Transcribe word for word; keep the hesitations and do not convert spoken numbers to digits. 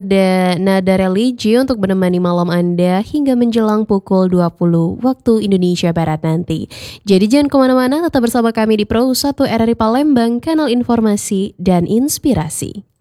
ada nada religi untuk menemani malam Anda hingga menjelang pukul dua puluh waktu Indonesia Barat nanti. Jadi jangan kemana-mana, tetap bersama kami di Pro satu R R I Palembang, kanal informasi dan inspirasi.